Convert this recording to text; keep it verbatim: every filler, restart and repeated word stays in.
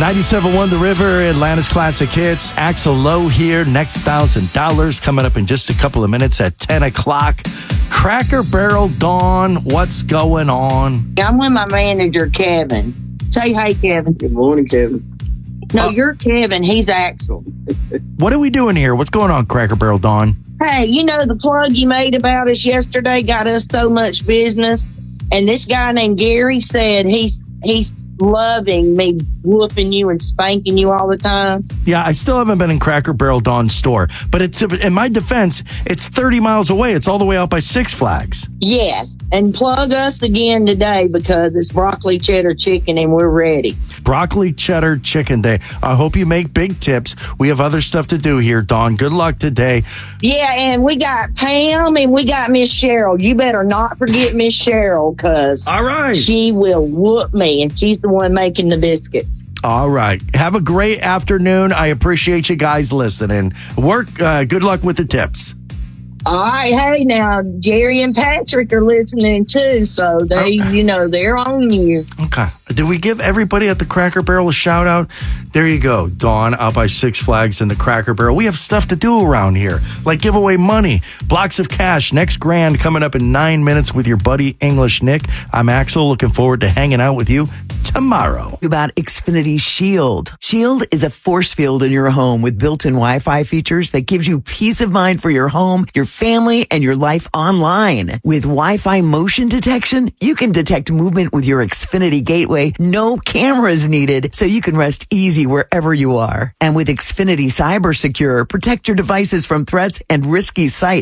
ninety-seven point one The River, Atlanta's classic hits. Axl Lowe here. Next one thousand dollars coming up in just a couple of minutes at ten o'clock. Cracker Barrel Dawn, what's going on? I'm with my manager, Kevin. Say hey, Kevin. Good morning, Kevin. No, Uh, you're Kevin. He's Axl. What are we doing here? What's going on, Cracker Barrel Dawn? Hey, you know the plug you made about us yesterday got us so much business. And this guy named Gary said he's he's loving me whooping you and spanking you all the time. Yeah, I still haven't been in Cracker Barrel Dawn's store, but it's in my defense, it's thirty miles away. It's all the way out by Six Flags. Yes, and plug us again today because it's broccoli cheddar chicken and we're ready. Broccoli cheddar chicken day. I hope you make big tips. We have other stuff to do here, Dawn. Good luck today. Yeah, and we got Pam and we got Miss Cheryl. You better not forget Miss Cheryl because All right. she will whoop me, and she's the one making the biscuits. All right. Have a great afternoon. I appreciate you guys listening. Work. Uh, good luck with the tips. All right, hey, now Jerry and Patrick are listening too, so they, Okay. you know, they're on you. Okay. Did we give everybody at the Cracker Barrel a shout out? There you go. Dawn out by Six Flags and the Cracker Barrel. We have stuff to do around here, like give away money, blocks of cash. Next grand coming up in nine minutes with your buddy English Nick. I'm Axel. Looking forward to hanging out with you tomorrow. About Xfinity Shield. Shield is a force field in your home with built-in Wi-Fi features that gives you peace of mind for your home, your family, and your life online. With Wi-Fi motion detection, you can detect movement with your Xfinity gateway. No cameras needed, so you can rest easy wherever you are. And with Xfinity Cyber Secure, protect your devices from threats and risky sites.